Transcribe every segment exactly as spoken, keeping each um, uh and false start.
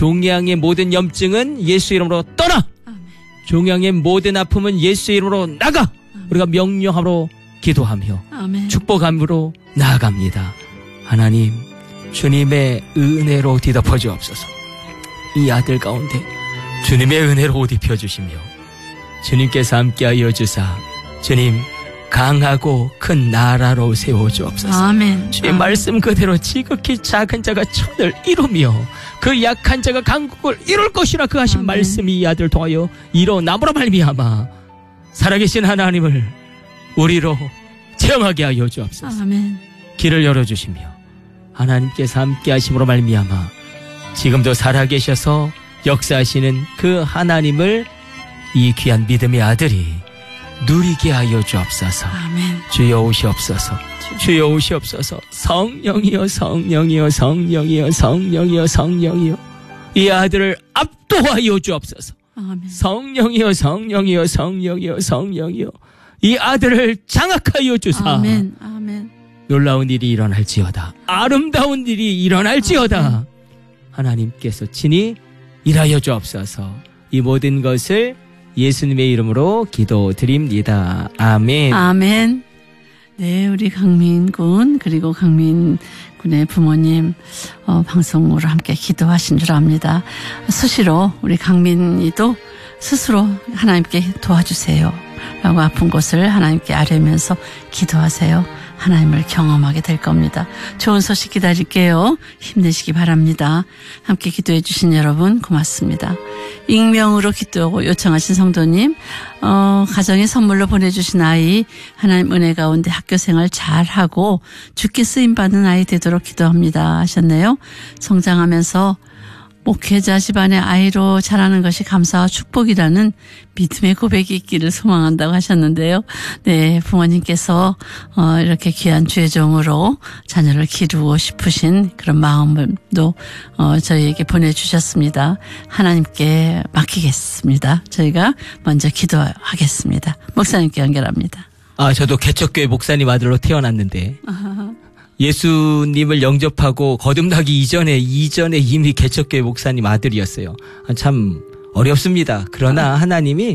종양의 모든 염증은 예수 이름으로 떠나. 아멘. 종양의 모든 아픔은 예수 이름으로 나가. 아멘. 우리가 명령함으로 기도하며 아멘. 축복함으로 나아갑니다. 하나님, 주님의 은혜로 뒤덮어 주옵소서. 이 아들 가운데 주님의 은혜로 옷 입혀 주시며 주님께서 함께하여 주사 주님 강하고 큰 나라로 세워주옵소서. 아멘. 주의 아멘. 말씀 그대로 지극히 작은 자가 천을 이루며 그 약한 자가 강국을 이룰 것이라 그 하신 아멘. 말씀이 이 아들 통하여 일어남으로 말미암아 살아계신 하나님을 우리로 체험하게 하여 주옵소서. 아멘. 길을 열어주시며 하나님께서 함께 하심으로 말미암아 지금도 살아계셔서 역사하시는 그 하나님을 이 귀한 믿음의 아들이 누리게 하여 주옵소서. 아멘. 주여 오시옵소서. 주여 오시옵소서. 성령이여 성령이여 성령이여 성령이여 성령이여 이 아들을 압도하여 주옵소서. 아멘. 성령이여 성령이여 성령이여 성령이여 이 아들을 장악하여 주사. 아멘. 아멘. 놀라운 일이 일어날지어다. 아름다운 일이 일어날지어다. 아멘. 하나님께서 친히 일하여 주옵소서. 이 모든 것을 예수님의 이름으로 기도드립니다. 아멘. 아멘. 네, 우리 강민군 그리고 강민군의 부모님 어, 방송으로 함께 기도하신 줄 압니다. 수시로 우리 강민이도 스스로 하나님께 도와주세요 라고 아픈 곳을 하나님께 아뢰면서 기도하세요. 하나님을 경험하게 될 겁니다. 좋은 소식 기다릴게요. 힘내시기 바랍니다. 함께 기도해 주신 여러분 고맙습니다. 익명으로 기도하고 요청하신 성도님, 어, 가정에 선물로 보내주신 아이 하나님 은혜 가운데 학교생활 잘하고 주께 쓰임받는 아이 되도록 기도합니다 하셨네요. 성장하면서 목회자 집안의 아이로 자라는 것이 감사와 축복이라는 믿음의 고백이 있기를 소망한다고 하셨는데요. 네, 부모님께서 어, 이렇게 귀한 주의 종으로 자녀를 기르고 싶으신 그런 마음도 어, 저희에게 보내주셨습니다. 하나님께 맡기겠습니다. 저희가 먼저 기도하겠습니다. 목사님께 연결합니다. 아, 저도 개척교회 목사님 아들로 태어났는데 아하. 예수님을 영접하고 거듭나기 이전에 이전에 이미 개척교회 목사님 아들이었어요. 참 어렵습니다. 그러나 하나님이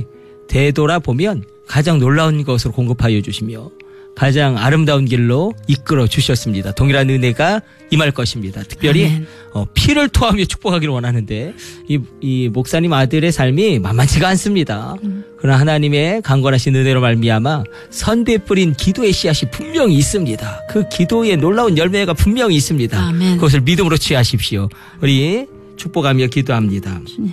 되돌아보면 가장 놀라운 것으로 공급하여 주시며 가장 아름다운 길로 이끌어 주셨습니다. 동일한 은혜가 임할 것입니다. 특별히 어, 피를 토하며 축복하기를 원하는데 이, 이 목사님 아들의 삶이 만만치가 않습니다. 음. 그러나 하나님의 강건하신 은혜로 말미암아 선대 뿌린 기도의 씨앗이 분명히 있습니다. 그 기도의 놀라운 열매가 분명히 있습니다. 아멘. 그것을 믿음으로 취하십시오. 우리 축복하며 기도합니다. 주님.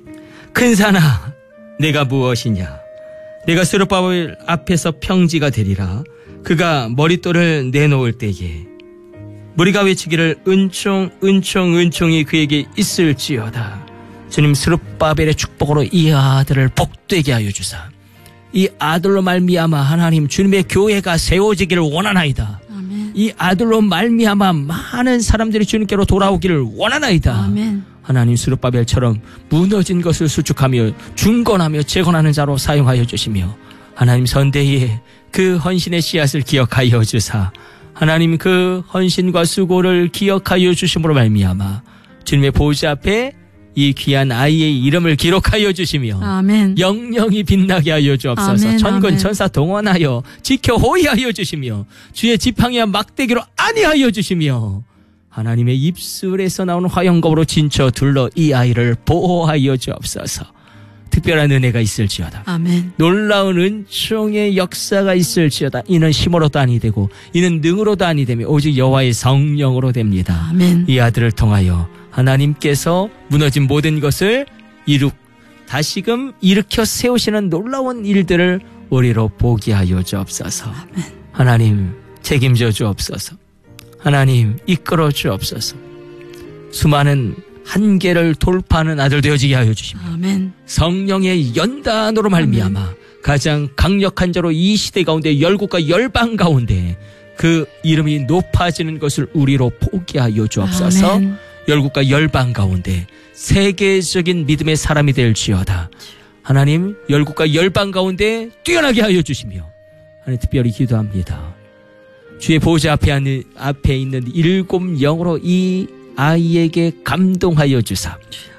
큰 산아 내가 무엇이냐. 내가 스룹바벨 앞에서 평지가 되리라. 그가 머릿돌을 내놓을 때에 무리가 외치기를 은총 은총 은총이 그에게 있을지어다. 주님 스룹바벨의 축복으로 이 아들을 복되게 하여 주사 이 아들로 말미암아 하나님 주님의 교회가 세워지기를 원하나이다. 아멘. 이 아들로 말미암아 많은 사람들이 주님께로 돌아오기를 원하나이다. 아멘. 하나님 스룹바벨처럼 무너진 것을 수축하며 중건하며 재건하는 자로 사용하여 주시며 하나님 선대에 그 헌신의 씨앗을 기억하여 주사 하나님 그 헌신과 수고를 기억하여 주심으로 말미암아 주님의 보좌 앞에 이 귀한 아이의 이름을 기록하여 주시며 아멘. 영영이 빛나게 하여 주옵소서. 아멘, 천군 아멘. 천사 동원하여 지켜 호위하여 주시며 주의 지팡이와 막대기로 안위하여 주시며 하나님의 입술에서 나오는 화영검으로 진쳐 둘러 이 아이를 보호하여 주옵소서. 특별한 은혜가 있을지어다. 아멘. 놀라운 은총의 역사가 있을지어다. 이는 힘으로도 아니 되고 이는 능으로도 아니 되며 오직 여호와의 성령으로 됩니다. 아멘. 이 아들을 통하여 하나님께서 무너진 모든 것을 이룩 다시금 일으켜 세우시는 놀라운 일들을 우리로 보게 하여 주옵소서. 아멘. 하나님 책임져 주옵소서. 하나님 이끌어 주옵소서. 수많은 한계를 돌파하는 아들 되어지게 하여 주시며 아멘. 성령의 연단으로 말미암아 아멘. 가장 강력한 자로 이 시대 가운데 열국과 열방 가운데 그 이름이 높아지는 것을 우리로 보게 하여 주옵소서. 아멘. 열국과 열방 가운데 세계적인 믿음의 사람이 될지어다. 하나님 열국과 열방 가운데 뛰어나게 하여 주시며 하나님 특별히 기도합니다. 주의 보좌 앞에, 앞에 있는 일곱 영으로 이 아이에게 감동하여 주사